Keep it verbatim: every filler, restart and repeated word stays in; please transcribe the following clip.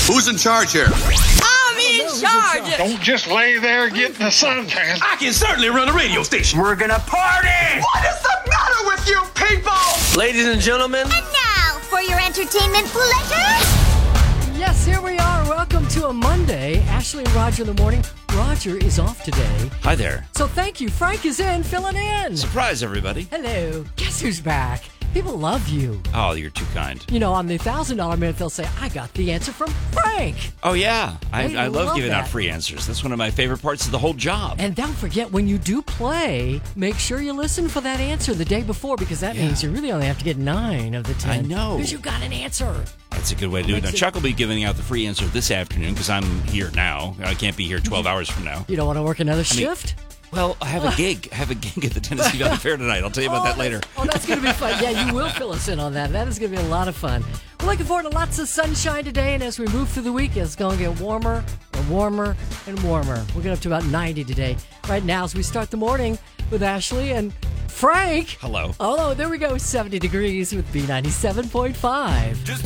Who's in charge here? I'm in charge. Don't just lay there getting the suntan. I can certainly run a radio station. We're gonna party! What is the matter with you people? Ladies and gentlemen. And now, for your entertainment pleasure. Yes, here we are. Welcome to a Monday. Ashley and Roger in the morning. Roger is off today. Hi there. So thank you. Frank is in, filling in. Surprise, everybody. Hello. Guess who's back? People love you. Oh, you're too kind. You know, on the one thousand dollars minute, they'll say, I got the answer from Frank. Oh, yeah. I, They I love, love giving that. out free answers. That's one of my favorite parts of the whole job. And don't forget, when you do play, make sure you listen for that answer the day before, because that Yeah. means you really only have to get nine of the ten. I know. Because you got an answer. That's a good way to do it. Now, Makes it- Chuck will be giving out the free answer this afternoon because I'm here now. I can't be here twelve hours from now. You don't want to work another mean- shift? Well, I have a gig. I have a gig at the Tennessee Valley Fair tonight. I'll tell you about Oh, that later. that's- Oh, that's going to be fun. Yeah, you will fill us in on that. That is going to be a lot of fun. We're looking forward to lots of sunshine today, and as we move through the week, it's going to get warmer and warmer and warmer. We'll get up to about ninety today. Right now, as we start the morning with Ashley and Frank. Hello. Oh, there we go. seventy degrees with B ninety-seven point five. Just